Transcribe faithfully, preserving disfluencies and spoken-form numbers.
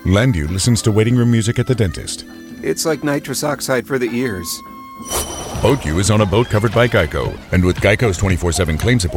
Landu listens to waiting room music at the dentist. It's like nitrous oxide for the ears. BoatU is on a boat covered by Geico. And with Geico's twenty-four seven claim support,